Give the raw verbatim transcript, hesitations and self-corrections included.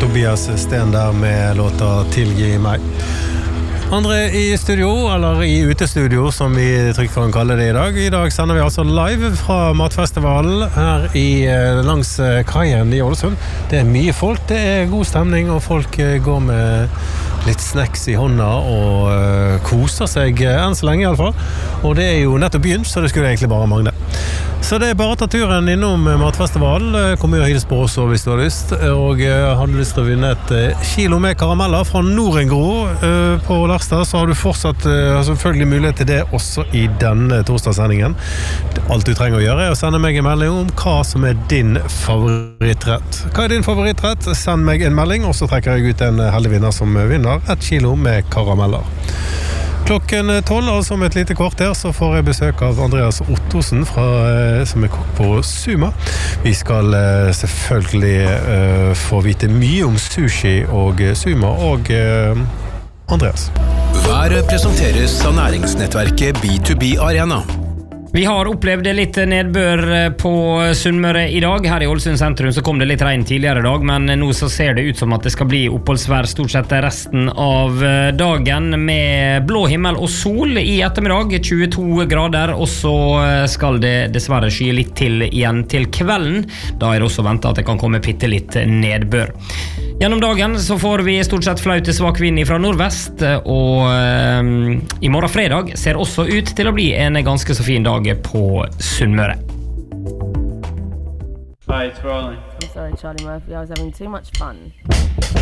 Tobias Sten der med låta Tilgi meg. Andre i studio, eller i utestudio som vi trygt kan kalle det i dag. I dag sender vi altså live fra Matfestivalen her i, langs kajen i Ålesund. Det er mye folk, det er god stemning, og folk går med litt snacks i hånda og uh, koser seg enn så lenge i alle fall. Og det er jo nettopp begynt, så det skulle egentlig bare mangle. Så det er bare å ta turen innom Matfestivalen. Kom jo hilse på oss hvis du har lyst. Og uh, har du lyst til å vinne et uh, kilo med karameller fra Norengro uh, på Larstad, så har du fortsatt uh, selvfølgelig mulighet til det også i denne torsdagssendingen. Alt du trenger å gjøre er å sende meg en melding om hva som er din favorittrett. Hva er din favorittrett? Send meg en melding, og så trekker jeg ut en heldig vinner som vinner et kilo med karameller. Klokken tolv, altså om et lite kvarter, så får jeg besøk av Andreas Ottosen fra, som er kokk på Suma. Vi skal selvfølgelig uh, få vite mye om sushi og Suma og uh, Andreas. Været presenteres av næringsnettverket B to B Arena. Vi har opplevd litt nedbør på Sunnmøre i dag. Her i Ålesund sentrum så kom det litt regn tidligere i dag, men nå så ser det ut som at det skal bli oppholdsvær stort sett resten av dagen med blå himmel og sol i ettermiddag, tjueto grader, og så skal det dessverre skye litt til igjen til kvelden. Da er det også ventet at det kan komme bitte litt nedbør. Gjennom dagen så får vi stort sett flaut til svak vind fra nordvest, og um, i morgen fredag ser også ut til å bli en ganske så fin dag på Sunnmøre. Hi, it's rolling. I'm sorry, Charlie Murphy. I was having too much fun.